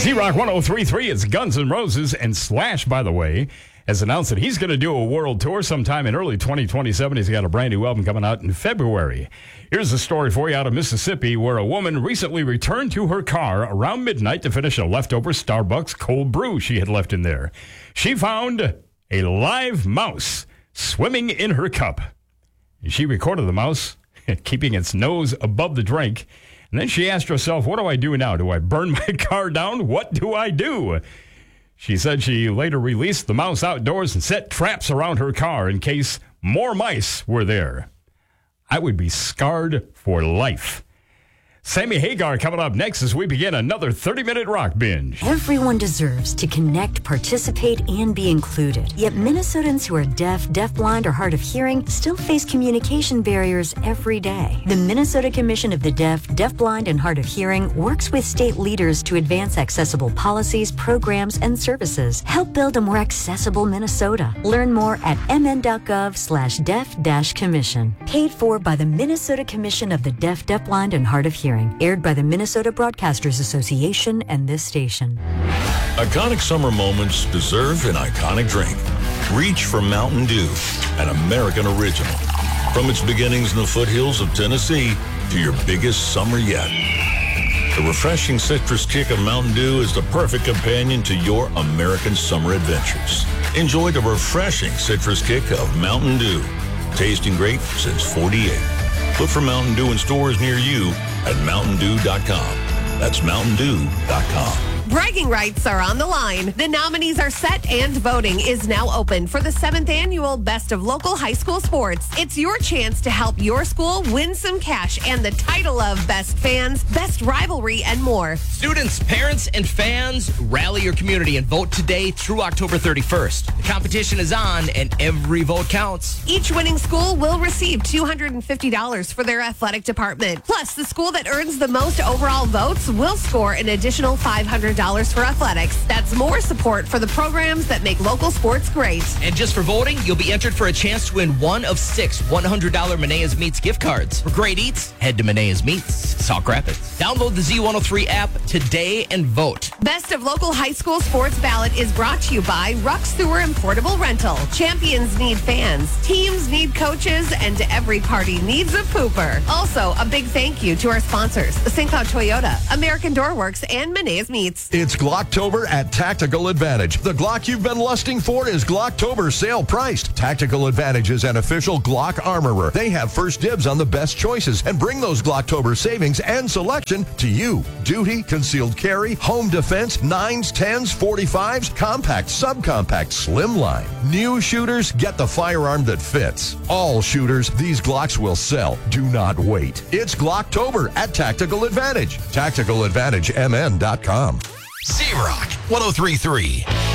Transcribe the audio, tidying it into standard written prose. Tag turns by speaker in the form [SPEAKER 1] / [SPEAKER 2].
[SPEAKER 1] Z-Rock 103.3, it's Guns N' Roses, and Slash, by the way, has announced that he's going to do a world tour sometime in early 2027. He's got a brand new album coming out in February. Here's a story for you out of Mississippi, where a woman recently returned to her car around midnight to finish a leftover Starbucks cold brew she had left in there. She found a live mouse swimming in her cup. She recorded the mouse, keeping its nose above the drink. And then she asked herself, what do I do now? Do I burn my car down? What do I do? She said she later released the mouse outdoors and set traps around her car in case more mice were there. I would be scarred for life. Sammy Hagar coming up next as we begin another 30-minute rock binge.
[SPEAKER 2] Everyone deserves to connect, participate, and be included. Yet Minnesotans who are deaf, deafblind, or hard of hearing still face communication barriers every day. The Minnesota Commission of the Deaf, Deafblind, and Hard of Hearing works with state leaders to advance accessible policies, programs, and services. Help build a more accessible Minnesota. Learn more at mn.gov/deaf-commission. Paid for by the Minnesota Commission of the Deaf, Deafblind, and Hard of Hearing. Aired by the Minnesota Broadcasters Association and this station.
[SPEAKER 3] Iconic summer moments deserve an iconic drink. Reach for Mountain Dew, an American original. From its beginnings in the foothills of Tennessee to your biggest summer yet. The refreshing citrus kick of Mountain Dew is the perfect companion to your American summer adventures. Enjoy the refreshing citrus kick of Mountain Dew. Tasting great since '48. Look for Mountain Dew in stores near you at MountainDew.com. That's MountainDew.com.
[SPEAKER 4] Bragging rights are on the line. The nominees are set and voting is now open for the 7th annual Best of Local High School Sports. It's your chance to help your school win some cash and the title of Best Fans, Best Rivalry, and more.
[SPEAKER 5] Students, parents, and fans, rally your community and vote today through October 31st. The competition is on and every vote counts.
[SPEAKER 4] Each winning school will receive $250 for their athletic department. Plus, the school that earns the most overall votes will score an additional $500 for athletics. That's more support for the programs that make local sports great.
[SPEAKER 5] And just for voting, you'll be entered for a chance to win one of 6 $100 Menea's Meats gift cards. For great eats, head to Menea's Meats, Sauk Rapids. Download the Z103 app today and vote.
[SPEAKER 4] Best of Local High School Sports Ballot is brought to you by Ruck Sewer and Portable Rental. Champions need fans, teams need coaches, and every party needs a pooper. Also, a big thank you to our sponsors, St. Cloud Toyota, American Doorworks, and Menea's Meats.
[SPEAKER 6] It's Glocktober at Tactical Advantage. The Glock you've been lusting for is Glocktober sale priced. Tactical Advantage is an official Glock armorer. They have first dibs on the best choices and bring those Glocktober savings and selection to you. Duty, concealed carry, home defense, 9s, 10s, 45s, compact, subcompact, slimline. New shooters get the firearm that fits. All shooters, these Glocks will sell. Do not wait. It's Glocktober at Tactical Advantage. TacticalAdvantageMN.com.
[SPEAKER 7] Z-Rock 103.3.